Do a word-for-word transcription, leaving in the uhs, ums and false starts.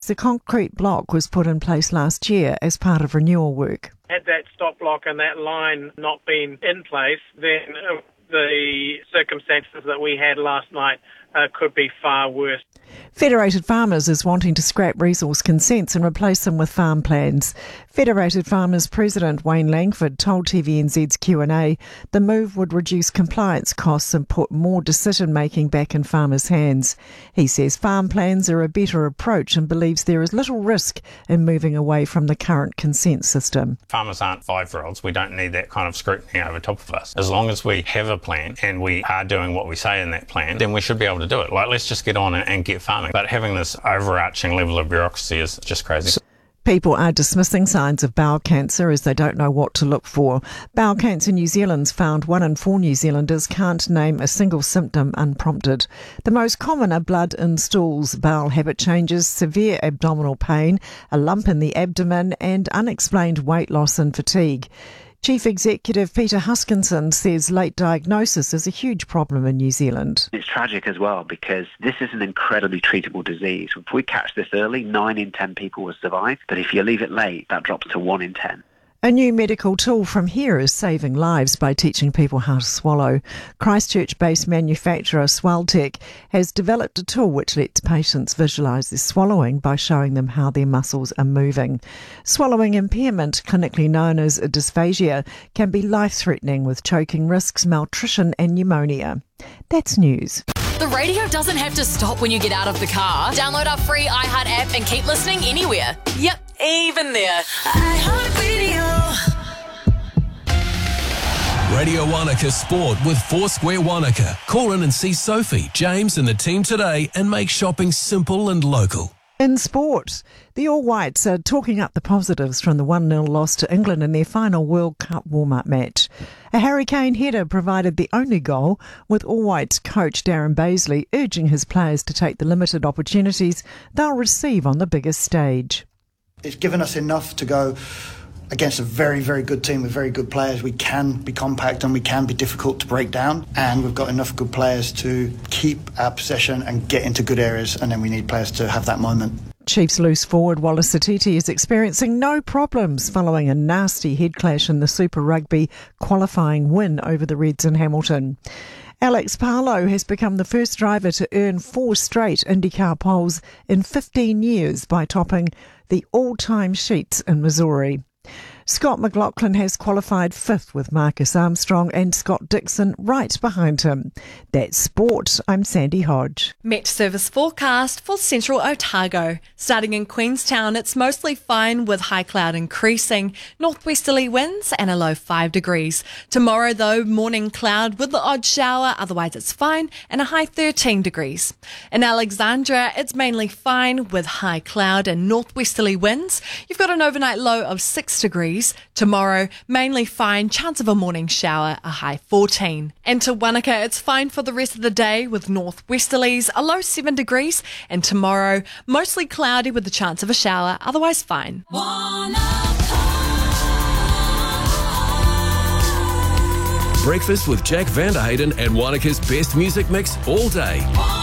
the concrete block was put in place last year as part of renewal work. Had that stop block and that line not been in place, then uh, the circumstances that we had last night uh, could be far worse. Federated Farmers is wanting to scrap resource consents and replace them with farm plans. Federated Farmers President Wayne Langford told T V N Z's Q and A the move would reduce compliance costs and put more decision-making back in farmers' hands. He says farm plans are a better approach and believes there is little risk in moving away from the current consent system. Farmers aren't five-year-olds. We don't need that kind of scrutiny over top of us. As long as we have a plan and we are doing what we say in that plan, then we should be able to do it. Like, let's just get on and get farming. But having this overarching level of bureaucracy is just crazy. People are dismissing signs of bowel cancer as they don't know what to look for. Bowel Cancer New Zealand's found one in four New Zealanders can't name a single symptom unprompted. The most common are blood in stools, bowel habit changes, severe abdominal pain, a lump in the abdomen and unexplained weight loss and fatigue. Chief Executive Peter Huskinson says late diagnosis is a huge problem in New Zealand. It's tragic as well because this is an incredibly treatable disease. If we catch this early, nine in ten people will survive. But if you leave it late, that drops to one in ten. A new medical tool from here is saving lives by teaching people how to swallow. Christchurch-based manufacturer Swelltech has developed a tool which lets patients visualise their swallowing by showing them how their muscles are moving. Swallowing impairment, clinically known as dysphagia, can be life-threatening with choking risks, malnutrition and pneumonia. That's news. The radio doesn't have to stop when you get out of the car. Download our free iHeart app and keep listening anywhere. Yep, even there. iHeartRadio. Radio Wanaka Sport with Foursquare Wanaka. Call in and see Sophie, James and the team today and make shopping simple and local. In sport, the All Whites are talking up the positives from the one nil loss to England in their final World Cup warm-up match. A Harry Kane header provided the only goal, with All Whites coach Darren Bazley urging his players to take the limited opportunities they'll receive on the biggest stage. It's given us enough to go against a very, very good team with very good players. We can be compact and we can be difficult to break down, and we've got enough good players to keep our possession and get into good areas, and then we need players to have that moment. Chiefs loose forward Wallace Satiti is experiencing no problems following a nasty head clash in the Super Rugby qualifying win over the Reds in Hamilton. Alex Palou has become the first driver to earn four straight IndyCar poles in fifteen years by topping the all-time sheets in Missouri. Scott McLaughlin has qualified fifth with Marcus Armstrong and Scott Dixon right behind him. That's sport. I'm Sandy Hodge. Met service forecast for central Otago. Starting in Queenstown, it's mostly fine with high cloud increasing, northwesterly winds and a low five degrees. Tomorrow, though, morning cloud with the odd shower, otherwise it's fine, and a high thirteen degrees. In Alexandra, it's mainly fine with high cloud and northwesterly winds. You've got an overnight low of six degrees. Tomorrow, mainly fine, chance of a morning shower, a high fourteen. And to Wanaka, it's fine for the rest of the day with northwesterlies, a low seven degrees. And tomorrow, mostly cloudy with the chance of a shower, otherwise fine. Breakfast with Jack Vanderhayden and Wanaka's best music mix all day.